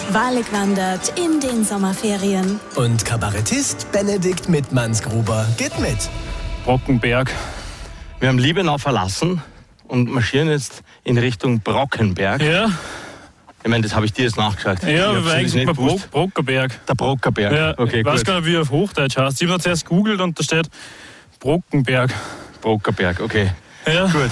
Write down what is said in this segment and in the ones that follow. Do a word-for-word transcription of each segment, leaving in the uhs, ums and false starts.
wahrlich wandert in den Sommerferien. Und Kabarettist Benedikt Mittmannsgruber geht mit. Brockenberg. Wir haben Liebenau verlassen und marschieren jetzt in Richtung Brockenberg. Ja. Ich meine, das habe ich dir jetzt nachgesagt. Ja, ich aber eigentlich mal Bro- Brockenberg. Der Brockenberg. Ja, okay, ich weiß gut. gar nicht, wie er auf Hochdeutsch heißt. Ich habe zuerst gegoogelt und da steht Brockenberg. Brockenberg, okay. Ja. Gut.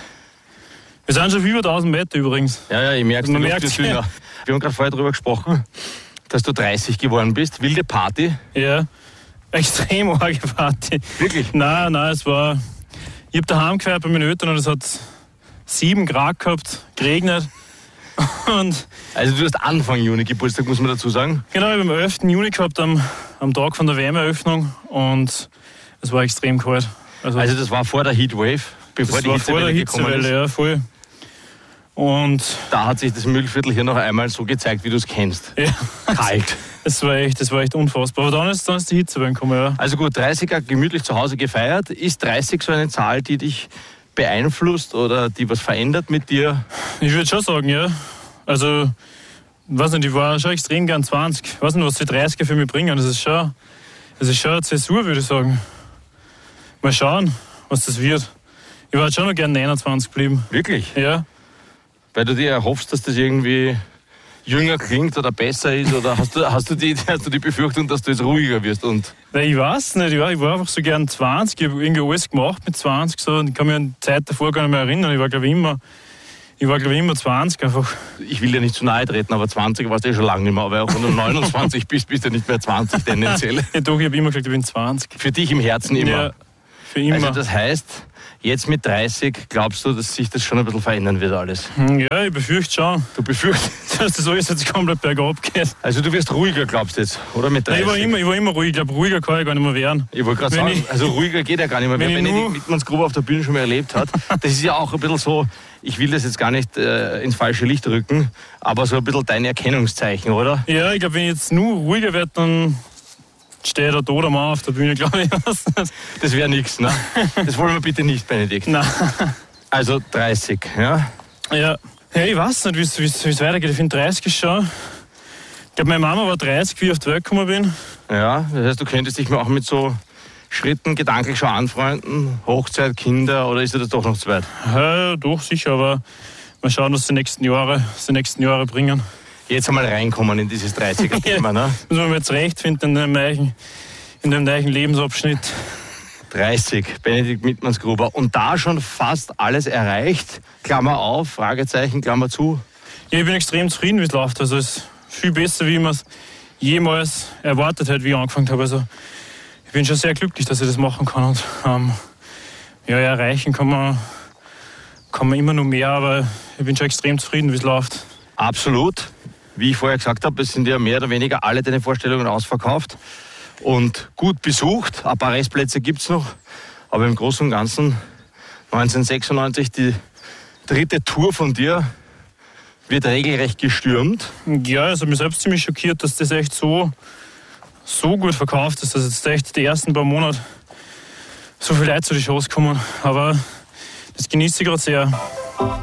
Wir sind schon über tausend Meter übrigens. Ja, ja, ich merke es. Man Wir merkt's. haben gerade vorher darüber gesprochen, dass du dreißig geworden bist. Wilde Party. Ja. Extrem arge Party. Wirklich? Nein, nein, es war... Ich habe daheim gehört bei meinen Eltern und es hat sieben Grad gehabt, geregnet. Und Also du hast Anfang Juni Geburtstag, muss man dazu sagen. genau, ich habe am elften Juni gehabt, am, am Tag von der Wärmeeröffnung. Und es war extrem kalt. Also, Also das war vor der Heatwave, bevor das die war vor der Hitzewelle gekommen ist. Hitzewelle, ja, voll. Und Da hat sich das Müllviertel hier noch einmal so gezeigt, wie du es kennst. ja, Kalt. das war echt, das war echt unfassbar. Aber dann ist, dann ist die Hitzewelle gekommen, ja. Also gut, dreißiger gemütlich zu Hause gefeiert. Ist dreißig so eine Zahl, die dich beeinflusst oder die was verändert mit dir? Ich würde schon sagen, ja. Also, weiß nicht, ich war schon extrem gern zwanzig. Ich weiß nicht, was die dreißiger für mich bringen. Das ist schon, das ist schon eine Zäsur, würde ich sagen. Mal schauen, was das wird. Ich war schon noch gern neunundzwanzig geblieben. Wirklich? Ja. Weil du dir erhoffst, dass das irgendwie jünger klingt oder besser ist? Oder hast du, hast du, die, hast du die Befürchtung, dass du jetzt ruhiger wirst? Und Weil ich weiß nicht, ich war, ich war einfach so gern zwanzig. Ich habe irgendwie alles gemacht mit zwanzig. So. Und ich kann mich an die Zeit davor gar nicht mehr erinnern. Ich war, glaube ich, immer, ich war, glaube ich, immer zwanzig einfach. ich will dir nicht zu nahe treten, aber zwanzig warst du eh schon lange nicht mehr. Aber auch wenn du neunundzwanzig bist, bist du nicht mehr zwanzig tendenziell. Ja, doch, ich habe immer gesagt, ich bin zwanzig. Für dich im Herzen immer. Ja, für immer. Also das heißt, jetzt mit dreißig glaubst du, dass sich das schon ein bisschen verändern wird alles? Ja, ich befürchte schon, Du befürchtest. dass das alles jetzt komplett bergab geht. Also du wirst ruhiger, glaubst du jetzt, oder mit Nein, dreißig? ich, war immer, ich war immer ruhig. Ich glaube, ruhiger kann ich gar nicht mehr werden. Ich wollte gerade Wenn sagen, ich- also ruhiger geht ja gar nicht mehr. Wer wenn ich Benedikt nur- Mittmannsgruber auf der Bühne schon mal erlebt hat, das ist ja auch ein bisschen so, ich will das jetzt gar nicht äh, ins falsche Licht rücken, aber so ein bisschen dein Erkennungszeichen, oder? Ja, ich glaube, wenn ich jetzt nur ruhiger werde, dann steht der toter Mann auf der Bühne, glaube ich. Das wäre nichts, ne? Das wollen wir bitte nicht, Benedikt. Nein. Also dreißig, ja? Ja. Ja, ich weiß nicht, wie es weitergeht. Ich finde dreißig ist schon... Ich glaube, meine Mama war dreißig, wie ich auf die Welt gekommen bin. Ja, das heißt, du könntest dich auch mit so Schritten gedanklich schon anfreunden, Hochzeit, Kinder, oder ist dir das doch noch zu weit? Ja, doch, sicher, aber mal schauen, was die nächsten Jahre, was die nächsten Jahre bringen. Jetzt einmal reinkommen in dieses dreißiger-Thema, ne? Müssen wir mir jetzt recht finden in dem neuen, in dem neuen Lebensabschnitt. dreißig, Benedikt Mittmannsgruber. Und da schon fast alles erreicht. Klammer auf, Fragezeichen, Klammer zu. Ja, ich bin extrem zufrieden, wie es läuft. Also es ist viel besser, wie man es jemals erwartet hätte, wie ich angefangen habe. Also ich bin schon sehr glücklich, dass ich das machen kann. Und ähm, ja, erreichen kann man, kann man immer noch mehr, aber ich bin schon extrem zufrieden, wie es läuft. Absolut. Wie ich vorher gesagt habe, es sind ja mehr oder weniger alle deine Vorstellungen ausverkauft und gut besucht. Ein paar Restplätze gibt es noch, aber im Großen und Ganzen neunzehnhundertsechsundneunzig, die dritte Tour von dir, wird regelrecht gestürmt. Ja, also mich selbst ziemlich schockiert, dass das echt so, so gut verkauft ist, dass jetzt echt die ersten paar Monate so viele Leute zu den Shows kommen. Aber das genieße ich gerade sehr.